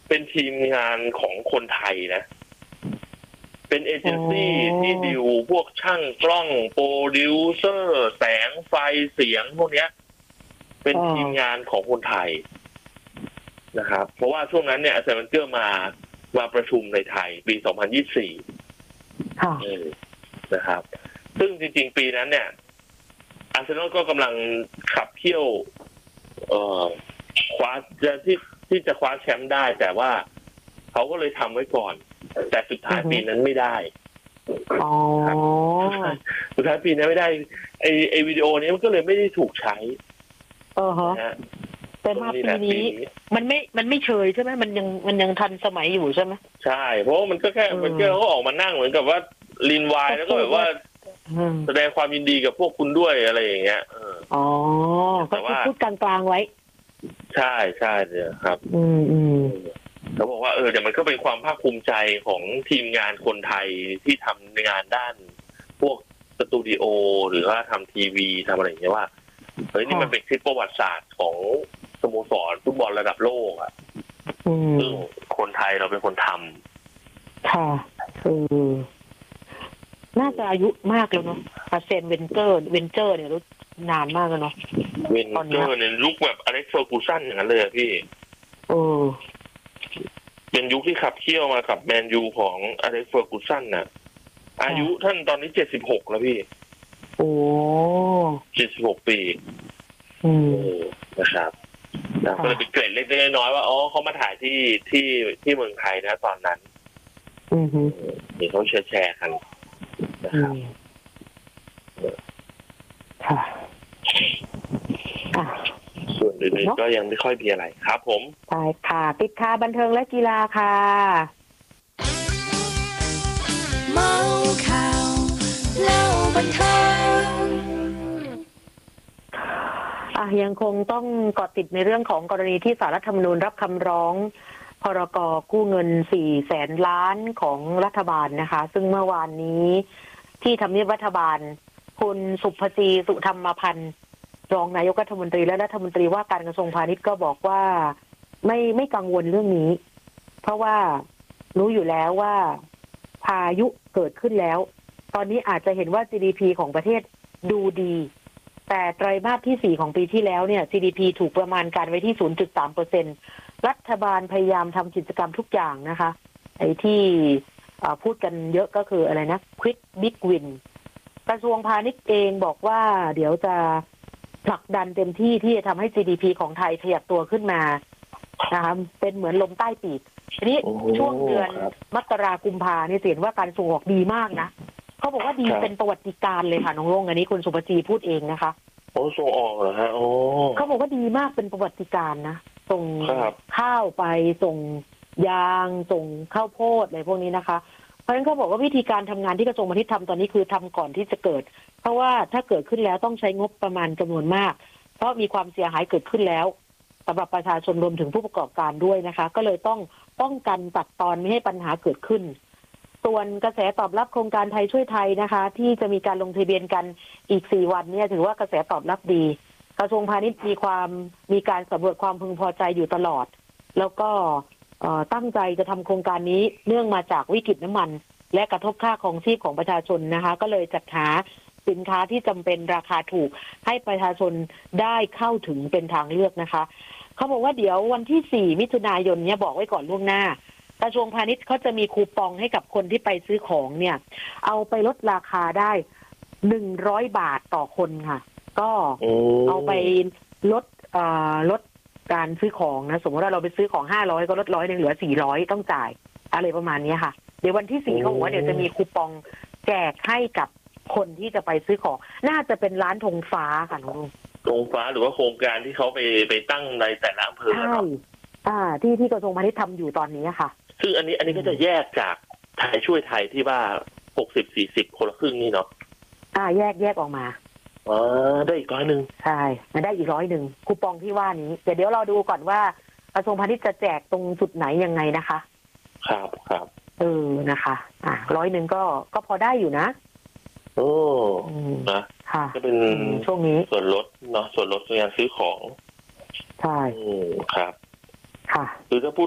เป็นทีมงานของคนไทยนะเป็นเอเจนซี่ที่ดิวพวกช่างกล้องโปรดิวเซอร์แสงไฟเสียงพวกเนี้ยเป็นทีมงานของคนไทยนะครับเพราะว่าช่วงนั้นเนี่ยอาร์เซนอลเกอร์มาประชุมในไทยปี 2024 ค่ะนะครับซึ่งจริงๆปีนั้นเนี่ยอาร์เซนอลก็กำลังขับเคี่ยวคว้าที่จะคว้าแชมป์ได้แต่ว่าเขาก็เลยทำไว้ก่อนแต่สุดท้ายปีนั้นไม่ได้สุดท้ายปีนั้นไม่ได้ไอวิดีโอนี้มันก็เลยไม่ได้ถูกใช้แต่มาปีนี้มันไม่เชยใช่ไหมมันยังทันสมัยอยู่ใช่ไหมใช่เพราะมันก็แค่มันก็ออกมานั่งเหมือนกับว่าลีนไวน์แล้วก็แบบว่าแสดงความยินดีกับพวกคุณด้วยอะไรอย่างเงี้ยแต่ว่าพูดกลางๆไว้ใช่ใช่เนี่ยครับเขาบอกว่าเดี๋ยวมันก็เป็นความภาคภูมิใจของทีมงานคนไทยที่ทำงานด้านพวกสตูดิโอหรือว่าทำทีวีทำอะไรอย่างเงี้ยว่าเฮ้ยนี่มันเป็นคลิปประวัติศาสตร์ของสโมสรฟุตบอลระดับโลกอ่ะซึ่งคนไทยเราเป็นคนทำค่ะน่าจะอายุมากแล้วเนาะอาร์เซนเวนเจอร์เนี่ยรู้นานมากแล้วเนาะเวนเจอร์เนี่ยยุคแบบอเล็กซ์เฟอร์กูสันอย่างนั้นเลยพี่เป็นยุคที่ขับเคี่ยวมากับแมนยูของอเล็กซ์เฟอร์กูสันน่ะอายุท่านตอนนี้76แล้วพี่76 ปีนะครับก็เลยเป็นเกร็ดเล็กๆน้อยๆว่าเขามาถ่ายที่เมืองไทยนะตอนนั้นนี่เขาแชร์กันนะครับส่วนอื่นๆก็ยังไม่ค่อยมีอะไรครับผมใช่ค่ะติดข่าวบันเทิงและกีฬาค่ะเมาข่าวเล่าบันเทิงยังคงต้องเกาะติดในเรื่องของกรณีที่ศาลรัฐธรรมนูญรับคำร้องพรก.กู้เงิน400,000 ล้านของรัฐบาลนะคะซึ่งเมื่อวานนี้ที่ทำเนียบรัฐบาลคุณสุภจีสุธรรมพันธ์รองนายกรัฐมนตรีและรัฐมนตรีว่าการกระทรวงพาณิชย์ก็บอกว่าไม่กังวลเรื่องนี้เพราะว่ารู้อยู่แล้วว่าพายุเกิดขึ้นแล้วตอนนี้อาจจะเห็นว่า GDP ของประเทศดูดีแต่ไตรมาสที่4ของปีที่แล้วเนี่ย GDP ถูกประมาณการไว้ที่ 0.3% รัฐบาลพยายามทำกิจกรรมทุกอย่างนะคะไอ้ที่พูดกันเยอะก็คืออะไรนะ Quick Big Win กระทรวงพาณิชย์เองบอกว่าเดี๋ยวจะผลักดันเต็มที่ที่จะทำให้ GDP ของไทยขยับตัวขึ้นมานะคะเป็นเหมือนลมใต้ปีกทีนี้ช่วงเดือนมกราคมกุมภาเนี่ยเห็นว่าการส่งออกดีมากนะเขาบอกว่าดีเป็นประวัติการเลยค่ะน้องโรงอันนี้คุณสุภจีพูดเองนะคะส่งออกเหรอฮะเขาบอกว่าดีมากเป็นประวัติการนะส่งข้าวไปส่งยางส่งข้าวโพดอะไรพวกนี้นะคะเพราะฉะนั้นเขาบอกว่าวิธีการทำงานที่กระทรวงพาณิชย์ทำตอนนี้คือทำก่อนที่จะเกิดเพราะว่าถ้าเกิดขึ้นแล้วต้องใช้งบประมาณจำนวนมากเพราะมีความเสียหายเกิดขึ้นแล้วสำหรับประชาชนรวมถึงผู้ประกอบการด้วยนะคะก็เลยต้องป้องกันตัดตอนไม่ให้ปัญหาเกิดขึ้นส่วนกระแสตอบรับโครงการไทยช่วยไทยนะคะที่จะมีการลงทะเบียนกันอีก4 วันเนี่ยถือว่ากระแสตอบรับดีกระทรวงพาณิชย์มีการสำรวจความพึงพอใจอยู่ตลอดแล้วก็ตั้งใจจะทำโครงการนี้เนื่องมาจากวิกฤตน้ำมันและกระทบค่าครองชีพของประชาชนนะคะก็เลยจัดหาสินค้าที่จำเป็นราคาถูกให้ประชาชนได้เข้าถึงเป็นทางเลือกนะคะเขาบอกว่าเดี๋ยววันที่4 มิถุนายนเนี่ยบอกไว้ก่อนล่วงหน้ากระทรวงพาณิชย์เขาจะมีคูปองให้กับคนที่ไปซื้อของเนี่ยเอาไปลดราคาได้100 บาทต่อคนค่ะก็เอาไปลดการซื้อของนะสมมติว่าเราไปซื้อของ500ก็ลด100เหลือ400ต้องจ่ายอะไรประมาณนี้ค่ะเดี๋ยววันที่4เขาบอกว่าเดี๋ยวจะมีคูปองแจกให้กับคนที่จะไปซื้อของน่าจะเป็นร้านธงฟ้าค่ะน้องธงฟ้าหรือว่าโครงการที่เขาไปตั้งในแต่ละอำเภอใช่ที่กระทรวงพาณิชย์ทำอยู่ตอนนี้ค่ะซึ่งอันนี้ก็จะแยกจากไทยช่วยไทยที่ว่า60-40คนละครึ่งนี่เนาะแยกออกมาได้อีก100ใช่ได้อีก100คูปองที่ว่านี้เดี๋ยวเราดูก่อนว่ากระทรวงพาณิชย์จะแจกตรงจุดไหนยังไงนะคะครับนะคะ100ก็พอได้อยู่นะนะค่ะก็เป็นช่วงนี้ส่วนลดเนาะส่วนลดในการซื้อของใช่ครับค่ะคือถ้าพูด